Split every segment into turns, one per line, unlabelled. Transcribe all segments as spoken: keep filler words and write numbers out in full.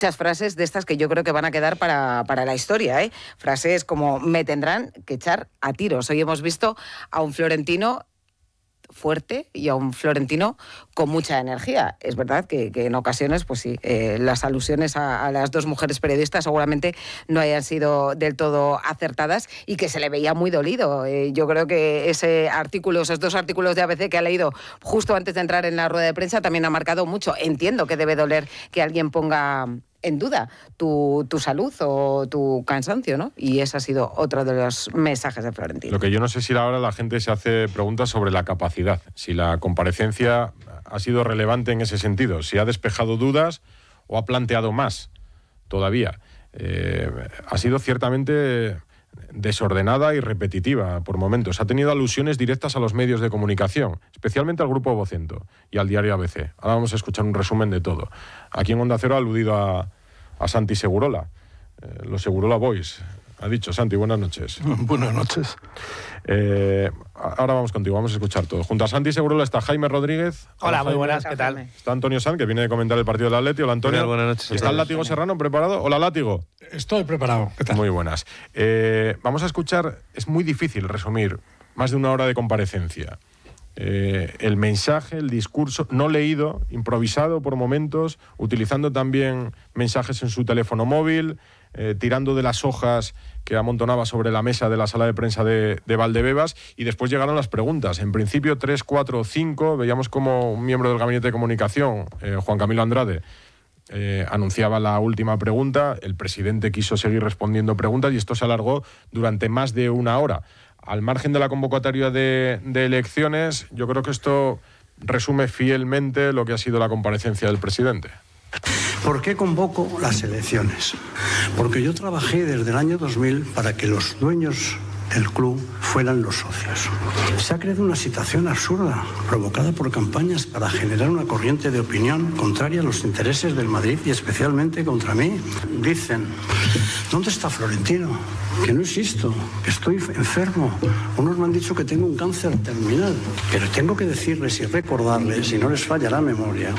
Muchas frases de estas que yo creo que van a quedar para, para la historia, ¿eh? Frases como me tendrán que echar a tiros. Hoy hemos visto a un Florentino fuerte y a un Florentino con mucha energía. Es verdad que, que en ocasiones, pues sí, eh, las alusiones a, a las dos mujeres periodistas seguramente no hayan sido del todo acertadas y que se le veía muy dolido. Eh, yo creo que ese artículo, esos dos artículos de A B C que ha leído justo antes de entrar en la rueda de prensa también ha marcado mucho. Entiendo que debe doler que alguien ponga en duda tu, tu salud o tu cansancio, ¿no? Y ese ha sido otro de los mensajes de Florentino.
Lo que yo no sé si ahora la gente se hace preguntas sobre la capacidad, si la comparecencia ha sido relevante en ese sentido, si ha despejado dudas o ha planteado más todavía. Eh, ha sido ciertamente desordenada y repetitiva por momentos. Ha tenido alusiones directas a los medios de comunicación, especialmente al Grupo Vocento y al diario A B C. Ahora vamos a escuchar un resumen de todo. Aquí en Onda Cero ha aludido a, a Santi Segurola, eh, los Segurola Boys. Ha dicho, Santi, buenas noches.
Buenas noches.
Eh, ahora vamos contigo, vamos a escuchar todo. Junto a Santi Segurola está Jaime Rodríguez.
Hola,
Hola
muy
Jaime.
buenas, ¿qué tal?
Está Antonio San, que viene de comentar el partido del Atleti. Hola, Antonio.
Buenas noches.
¿Está el Látigo Serrano preparado? Hola, Látigo.
Estoy preparado. ¿Qué tal?
Muy buenas. Eh, vamos a escuchar, es muy difícil resumir más de una hora de comparecencia. Eh, el mensaje, el discurso, no leído, improvisado por momentos, utilizando también mensajes en su teléfono móvil, eh, tirando de las hojas que amontonaba sobre la mesa de la sala de prensa de, de Valdebebas, y después llegaron las preguntas. En principio, tres, cuatro, cinco, veíamos como un miembro del Gabinete de Comunicación, eh, Juan Camilo Andrade, Eh, anunciaba la última pregunta, el presidente quiso seguir respondiendo preguntas y esto se alargó durante más de una hora. Al margen de la convocatoria de, de elecciones, yo creo que esto resume fielmente lo que ha sido la comparecencia del presidente.
¿Por qué convoco las elecciones? Porque yo trabajé desde el año dos mil para que los dueños del club fueran los socios. Se ha creado una situación absurda, provocada por campañas para generar una corriente de opinión contraria a los intereses del Madrid y especialmente contra mí. Dicen, ¿dónde está Florentino? Que no existo, que estoy enfermo. Unos me han dicho que tengo un cáncer terminal. Pero tengo que decirles y recordarles, si no les falla la memoria,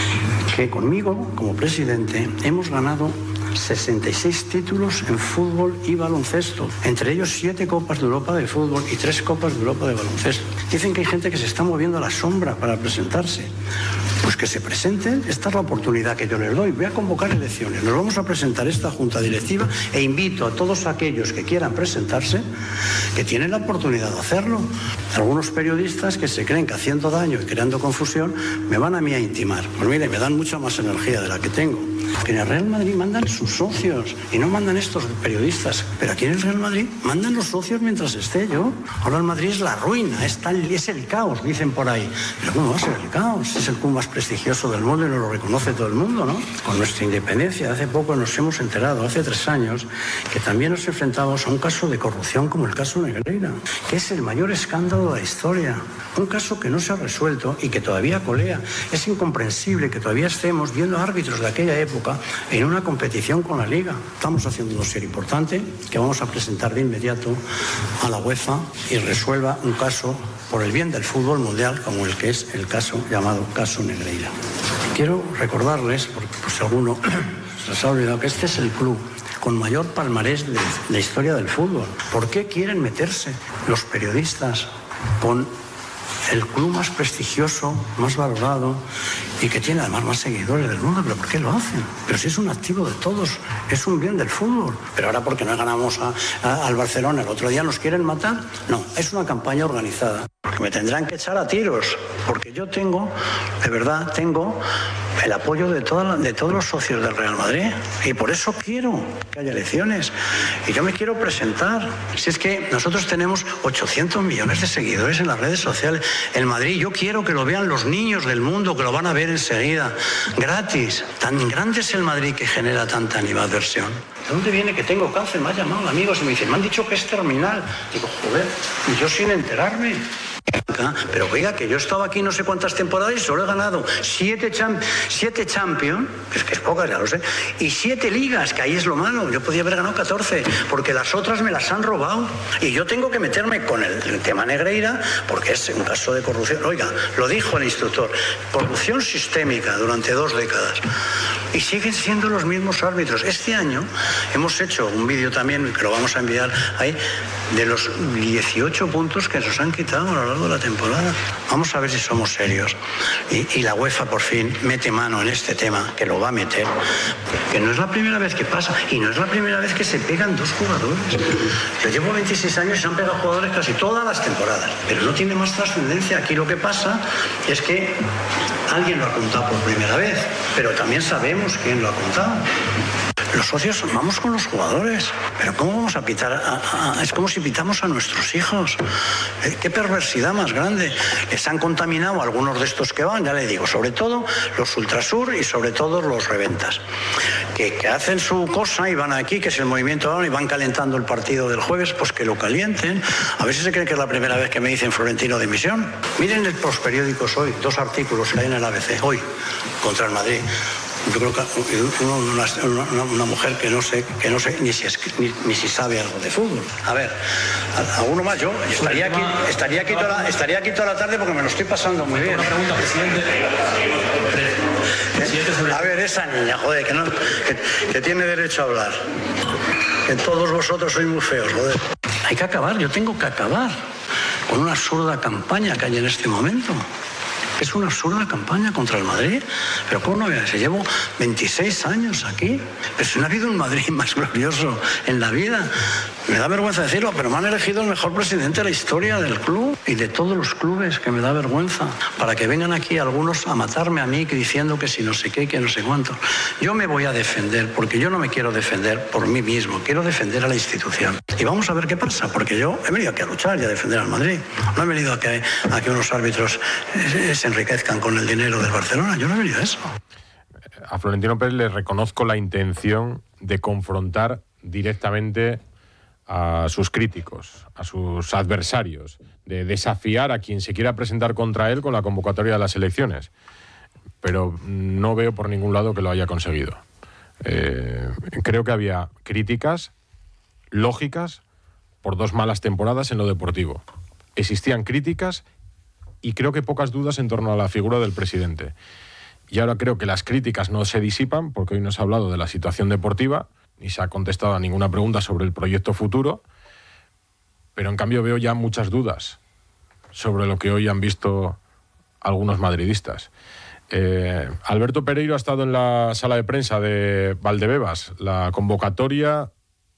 que conmigo, como presidente, hemos ganado sesenta y seis títulos en fútbol y baloncesto, entre ellos siete Copas de Europa de fútbol y tres Copas de Europa de baloncesto. Dicen que hay gente que se está moviendo a la sombra para presentarse. Pues que se presenten, esta es la oportunidad que yo les doy. Voy a convocar elecciones, nos vamos a presentar esta junta directiva e invito a todos aquellos que quieran presentarse, que tienen la oportunidad de hacerlo. Algunos periodistas que se creen que haciendo daño y creando confusión me van a mí a intimar. Pues mire, me dan mucha más energía de la que tengo. Que en el Real Madrid mandan sus socios y no mandan estos periodistas. Pero aquí en el Real Madrid mandan los socios mientras esté yo. Ahora el Madrid es la ruina, es, tal, es el caos, dicen por ahí. Pero ¿cómo va a ser el caos? Es el club más prestigioso del mundo y nos lo reconoce todo el mundo, ¿no? Con nuestra independencia, hace poco nos hemos enterado, hace tres años, que también nos enfrentamos a un caso de corrupción como el caso Negreira, que es el mayor escándalo de la historia. Un caso que no se ha resuelto y que todavía colea. Es incomprensible que todavía estemos viendo árbitros de aquella época en una competición con la Liga. Estamos haciendo un dossier importante que vamos a presentar de inmediato a la UEFA y resuelva un caso por el bien del fútbol mundial como el que es el caso llamado caso Negreira. Quiero recordarles, porque por si alguno se les ha olvidado, que este es el club con mayor palmarés de la historia del fútbol. ¿Por qué quieren meterse los periodistas con el club más prestigioso, más valorado y que tiene además más seguidores del mundo? ¿Pero por qué lo hacen? Pero si es un activo de todos, es un bien del fútbol. Pero ahora porque no ganamos a, a, al Barcelona, el otro día nos quieren matar. No, es una campaña organizada. Porque me tendrán que echar a tiros, porque yo tengo, de verdad, tengo el apoyo de, toda la, de todos los socios del Real Madrid y por eso quiero que haya elecciones y yo me quiero presentar. Si es que nosotros tenemos ochocientos millones de seguidores en las redes sociales. El Madrid, yo quiero que lo vean los niños del mundo, que lo van a ver enseguida, gratis. Tan grande es el Madrid que genera tanta animadversión. ¿De dónde viene que tengo cáncer? Me ha llamado amigos y me dicen, me han dicho que es terminal. Digo, joder, y yo sin enterarme. Pero oiga, que yo estaba aquí no sé cuántas temporadas y solo he ganado siete, champ siete Champions, que es que es pocas, ya lo sé, y siete ligas, que ahí es lo malo. Yo podía haber ganado catorce, porque las otras me las han robado. Y yo tengo que meterme con el, el tema Negreira, porque es un caso de corrupción. Oiga, lo dijo el instructor, corrupción sistémica durante dos décadas. Y siguen siendo los mismos árbitros. Este año hemos hecho un vídeo también, que lo vamos a enviar ahí, de los dieciocho puntos que nos han quitado a lo largo de la temporada. Vamos a ver si somos serios. Y, y la UEFA por fin mete mano en este tema, que lo va a meter. Que no es la primera vez que pasa, y no es la primera vez que se pegan dos jugadores. Yo llevo veintiséis años y se han pegado jugadores casi todas las temporadas, pero no tiene más trascendencia. Aquí lo que pasa es que alguien lo ha contado por primera vez, pero también sabemos quién lo ha contado. Los socios, vamos con los jugadores, pero ¿cómo vamos a pitar? A, a, a, es como si pitamos a nuestros hijos. Eh, qué perversidad más grande. Les han contaminado a algunos de estos que van, ya le digo, sobre todo los Ultrasur y sobre todo los Reventas, que, que hacen su cosa y van aquí, que es el movimiento ahora, y van calentando el partido del jueves, pues que lo calienten. A ver si se creen que es la primera vez que me dicen Florentino dimisión. Miren los periódicos hoy, dos artículos que hay en el A B C, hoy, contra el Madrid. Yo creo que una, una, una mujer que no sé, que no sé ni si, es, ni, ni si sabe algo de fútbol. A ver, alguno más yo. Estaría aquí, estaría aquí, toda la, estaría aquí toda la tarde porque me lo estoy pasando muy bien.
Una pregunta, presidente.
presidente a ver, esa niña, joder, que, no, que, que tiene derecho a hablar. Que todos vosotros sois muy feos, joder. Hay que acabar, yo tengo que acabar con una absurda campaña que hay en este momento. Es una absurda campaña contra el Madrid. Pero ¿cómo no voy a decir? Llevo veintiséis años aquí. Pero si no ha habido un Madrid más glorioso en la vida. Me da vergüenza decirlo, pero me han elegido el mejor presidente de la historia del club y de todos los clubes, que me da vergüenza. Para que vengan aquí algunos a matarme a mí diciendo que si no sé qué, que no sé cuánto. Yo me voy a defender, porque yo no me quiero defender por mí mismo. Quiero defender a la institución. Y vamos a ver qué pasa, porque yo he venido aquí a luchar y a defender al Madrid. No he venido a que, a que unos árbitros se enriquezcan con el dinero del Barcelona. Yo no he venido a eso.
A Florentino Pérez le reconozco la intención de confrontar directamente a sus críticos, a sus adversarios, de desafiar a quien se quiera presentar contra él con la convocatoria de las elecciones. Pero no veo por ningún lado que lo haya conseguido. Eh, creo que había críticas lógicas por dos malas temporadas en lo deportivo. Existían críticas y creo que pocas dudas en torno a la figura del presidente. Y ahora creo que las críticas no se disipan, porque hoy no se ha hablado de la situación deportiva, ni se ha contestado a ninguna pregunta sobre el proyecto futuro, pero en cambio veo ya muchas dudas sobre lo que hoy han visto algunos madridistas. Eh, Alberto Pereiro ha estado en la sala de prensa de Valdebebas. La convocatoria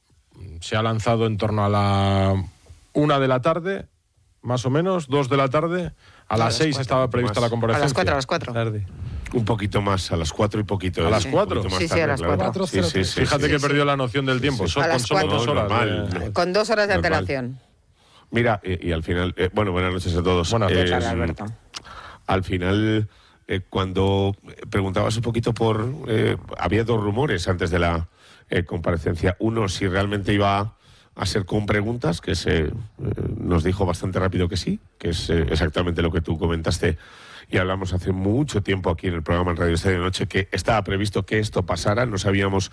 se ha lanzado en torno a la una de la tarde, más o menos, dos de la tarde. A, a las seis cuatro, estaba prevista más. La comparecencia.
A las cuatro, a las cuatro. Tarde.
Un poquito más, a las cuatro y poquito.
¿A las cuatro?
Sí, sí, a las cuatro.
Sí, sí, sí, Fíjate sí, que sí. perdió la noción del tiempo. Sí, sí.
Con
solo dos horas.
De... Con dos horas de antelación.
Mira, y, y al final... Eh, bueno, buenas noches a todos.
Buenas noches,
eh,
Alberto.
Al final, eh, cuando preguntabas un poquito por... Eh, había dos rumores antes de la eh, comparecencia. Uno, si realmente iba a ser con preguntas, que se eh, nos dijo bastante rápido que sí, que es eh, exactamente lo que tú comentaste y hablamos hace mucho tiempo aquí en el programa en Radio Estadio Noche, que estaba previsto que esto pasara, no sabíamos